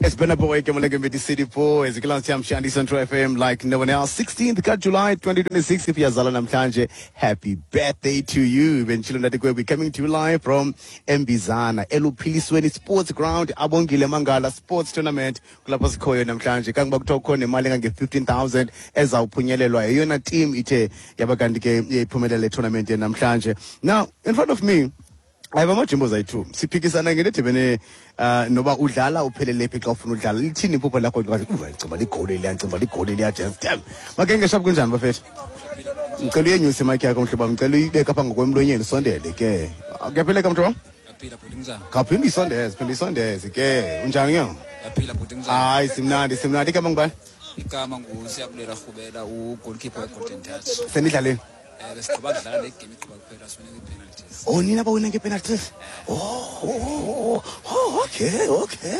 It's been a boy, Kemaleke City Po, as a class Shandy Central FM, like no one else. 16th July 2026, if you're Zalanam Tanje, happy birthday to you. Eventually, that we'll be coming to you live from Mbizana, Elupilisweni Sports Ground, Abongile Mangala Sports Tournament, Kulapos Koyo Namtanje, Kangbak Toko, Nemalinga 15,000, as our Punyelelo, Yona team, Ite, Yabagandike, Pumele tournament in Namtanje. Now, in front of me, I have a much more too. Siphikisana ngelithi bene noba udlala uphelele epica ufuna udlala lithini iphupho lakho kwathi uvacimba ligoli liyancimba ligoli liya just damn make ngeshap kunjani bafethu ngicela uyenyuse mic yakho mhlobo ngicela uyibeka apha ngokwemlonyeni sondele ke kuyapheleka mntu wami yaphila bhuti ngizana kaphinda isondeze ke unjani ke yaphila bhuti ngizana hayi simnandi igama ngubani igama nguSiyabulela Rhubela ugoalkeeper weGolden Touch senidlaleni besiqhubeka ukudlala le game iqhubeka kuphela sifuna ipenalties oh nina bawina ngepenalties okay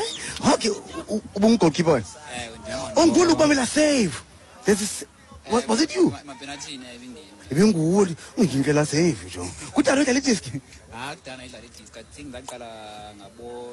ubungoalkeeper ongulu ubamela save was it you penalty ina ibinguli ungiyindlela save nje kudala idlala idisk kudala idlala idisk I think ngaqala ngabo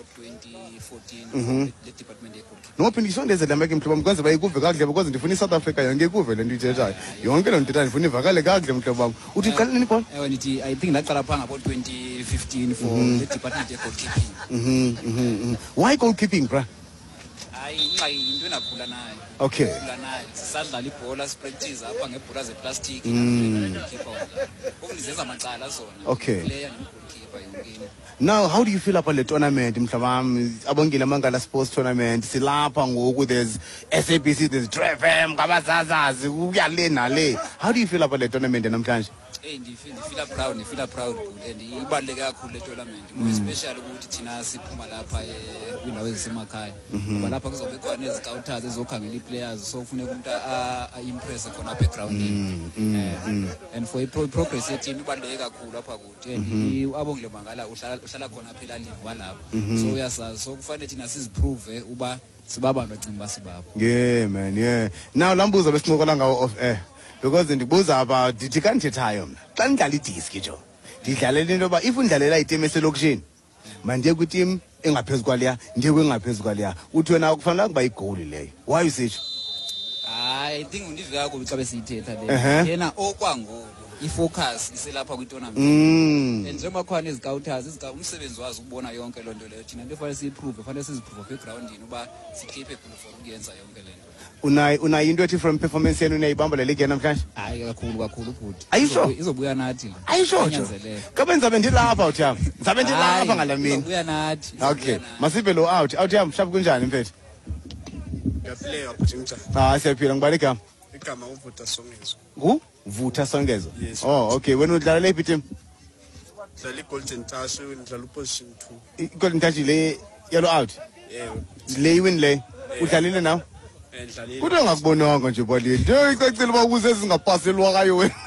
2014 le department yegoalkeeper nophinde isondeze lamake mhlobo mkwenze bayikuve kahle because ndifuna iSouth Africa yonke kuve lento ithethayo yonke lento ndithatha ndifuna ivakale kahle mhlobo wami uthi uqala nini phone nithi I think ngaqala pha ngabo 2015 for le department yegoalkeeping why goalkeeping bra hayi into enakhula nayo okay sisadlala ibhola sipractice apha ngebhola zeplastic goalkeeper ukuzeza amacala zona okay player goalkeeper yonke. Now, how do you feel about the tournament? Abongile Mangala Sports Tournament. Silapa ngoku, there's SABC, there's Trevem, Kabazazazi, uyalena le. How do you feel about the tournament namhlanje? Feel proud and ibaluleke kakhulu le tournament especially ukuthi thina siphuma lapha kwindawo ezisemakhaya ngoba lapha kuzobe khona ezicounters ezokhangela iplayers so kufuneka umuntu impress khona background and for progress yeteam ibaluleke kakhulu lapha kuthi and Abongile Mangala uhlala khona phela live walapha so uyasazi so kufanele thina siziprove uba sibaba bacimba sibaba yeah man yeah now lambuza besincokola ngawo off air because ndibuza about dithi kanithethayo mna xa nidlala idisk nje ndidlalela into ba if undlalela iteam eselokishini manje ku team engaphezulu kwaliya ndiye kwengaphezulu kwaliya uthi wena akufanele kuba igoli leyo why you say I think undiveka kakhulu xa besiyithetha le yena okwangoku ifocus iselapha kwitournament and njengoba khona ezicounters umsebenzi wazi ukubona yonke lonto leyo thina nto fanele siyiprove fanele siziprove egroundini uba sikapable for ukuyenza yonke lento unayo into ethi from performance yenu unayibamba le league namhlanje hayi kakhulu bhuti ayisho izobuya nathi ayisho kabe ngizabe ndilapha uthi yami ngizabe ndilapha ngalamini izobuya nathi okay masibe lo out yami mhlawumbe kunjani mfethu Yaphileka bhuti ngicela siyaphila ngibale igama uVutha Songezo Vutha Songezo oh okay wena udlala le team dlala iGolden Touch udlala uposition 2 iGolden Touch le yellow out le win le udlalile nawe kuthi ngakubonanga nje bali nje icacile bakuze ezingapaselwa kayo wena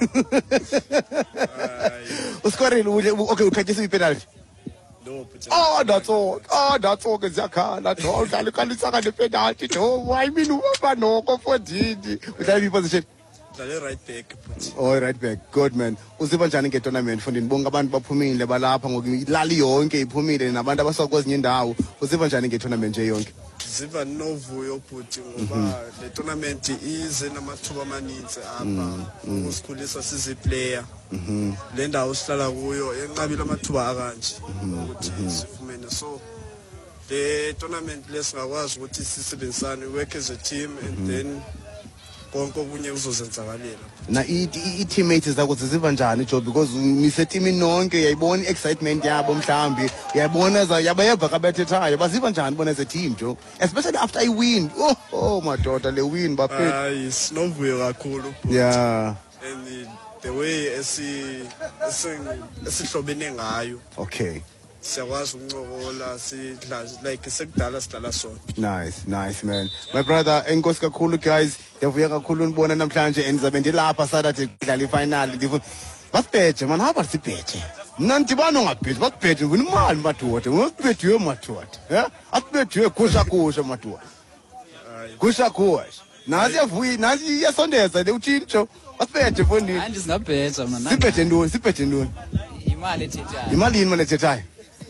uskorile okay ukhathisa ipenalty that's all ngiyakhala udlala ikalisa ka le penalty I mean uba noko fodidi udlala iposition dlala right back right back good man uziba njani ngetournament mfundini bonke abantu baphumile balapha ngokulali yonke iphumile nabantu abasakwezinye indawo uziba njani ngetournament nje yonke ziva novuyo bhuti ngoba le tournament ize namathuba amaninzi apha ukusikhulisa sizi player le ndawo sihlala kuyo enqabile amathuba akanje ukuthi sifumene so the tournament lesingakwazi ukuthi sisebenzisane work as a team and then konke okunye kuzozenzakalela na i-teammates zakho ziziva njani Joe because niseteamini nonke uyayibona i-excitement yabo mhlambi uyayibona yabayeva kabethethayo baziva njani bona as a team Joe especially after I win oh madoda le win baphethe hayi sinovuyo kakhulu yeah and the way esihlobene ngayo okay siyakwazi ukuncokola sidla like sekudala sidlala sona nice man my brother enkosi kakhulu guys ndiyavuya kakhulu unibona namhlanje endizabe ndilapha Saturday kudlala ifinal basibheje man haba sibheje mna ndibano ngabheje basibheje ngini imali madoda ngosibheje madoda asibheje kusha madoda kusha nasi yavuya nasi yasondeza le uthintsho basibheje fondini andisingabheja mna sibheje ntoni imali ethethayo imali ethethayo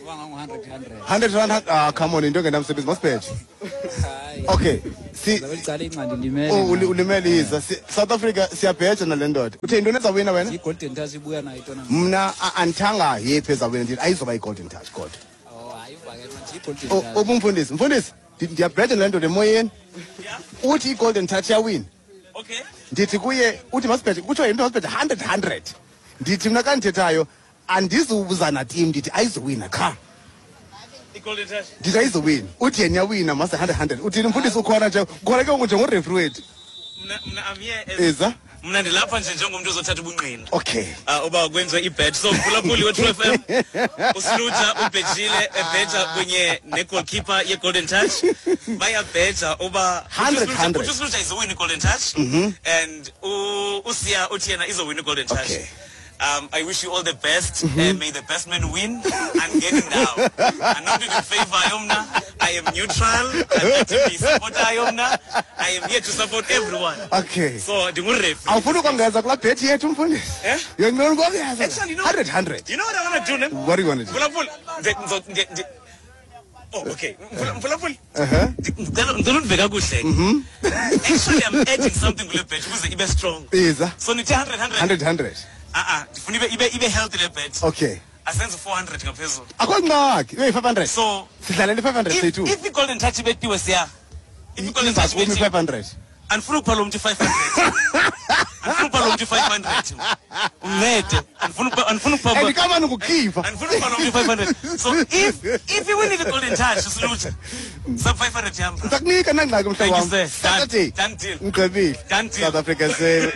bangangu 100 100 rand. Come on, into ngenamsebenzi masibheje. hayi Okay. zabecala incandi limele Ulimele iza. South Africa siyabheja nale ndoda. Uthe into nezawina wena? i-golden touch ibuya nayo tournament. Mna andithanga yephi ezawina ndithi ayizoba i-golden touch kodwa. Oh hayi uvakele manje i-golden touch. Ubumfundisi, mfundisi, ndiyabheja nale ndoda emoyeni. Uthi i-golden touch yawina. Okay. Ndithi kuye uthi masibheje kuthiwa into masibheje 100. Ndithi mna kandithethayo andizubuza na team ndithi ayizowina qha. I-golden touch. Ndithi ayizowina. Uthi yena yawina mase 100. Uthini mfundisi ukhona nje khona ke njengorefri wethu. Mna I'm here as Eza? mna ndilapha nje njengomuntu ozothatha ubungqina. Okay. Uba kwenziwe ibet. So Phulaphuli we-True FM uSluja ubhejile ebheja kunye ne-goalkeeper ye-golden touch. Bayabheja uba 100. uSluja izowina i-golden touch and uSiya uthi yena izowina i-golden touch. Okay. I wish you all the best. May the best man win. I'm getting now. I'm not in favor Ayomna. I am neutral. I'm actively support Ayomna. I am here to support everyone. Okay. So the ref. Awufuna ukongeza kula bet yethu mfundisi? Eh? Yengqondo ukongeza. Actually, no. 100. You know what I want to do now? What do you want to do? Phulaphuli. Oh, okay. Phulaphuli. Uh-huh. Don't beg kuhle. Actually, I'm adding something to the bet because ibe strong. Eza. So nithi 100. 100. Ndifuna ibe healthy le bet. Okay. Asenze 400 ngaphezulu. Akwangxaki. Uyi 500. So Sidlalele 500 sethu. if i-golden touch ibetiwe siya. If i-golden touch Umi ibetiwe 500. andifuna ukuphala umuntu 500. Andifuna ukuphala umuntu 500. Uncede. Andifuna ukuphala Andikama ukukhipha. andifuna ukuphala umuntu 500. So if you win the golden touch uSluja sub 500 yamba. Ngizakunika nangxaki mhlobo Thank you, wami. sir. Saturday. Done deal. Ngqibile. Done deal. South Africa save.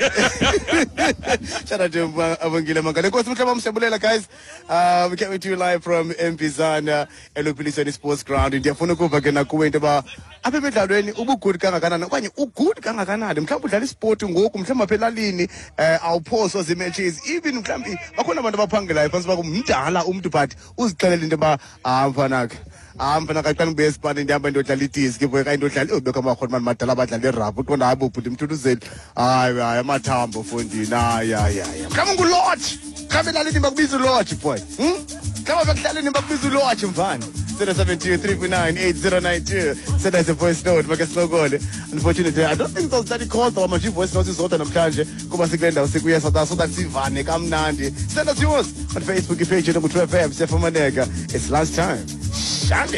Shout out to Abongile Mangale. Nkosi mhlobo wamsebulela guys. We came to you live from Mbizana Elopiliseni Sports Ground. Ndiyafuna ukuva ke nakuwe into ba apha emidlalweni ubugood kangakanani okanye ugood kangakanani mhlawumbe udlala isport ngoku mhlawumbe apha elalini awuphoswa zi-matches even mhlawumbe bakhona abantu abaphangelayo phantsi bakho mdala umntu but uzixelela into ba mfanakhe mfanakhe xa ndibuye esipani ndihamba ndiyodlala idiski boye kanye ndiyodlala bekho abakhona mani madala abadlala irabhu uqonda hayi bobhuti mthunuzeli hayi amathambo fondini hayi mhlawumbe ngulodge mhlawumbe elalini bakubiza ulodge boy mhlawumbe bekuhlaleni bakubiza ulodge mfana 072-349-8092. Send us a voice note. Makasnogole. Unfortunately, I don't think those that calls or much voice notes is not namhlanje. Kuba sikwenda usikuya so that sivane kamnandi. Send us yours on Facebook page True FM. Sefumaneka. It's lunchtime. Shandi.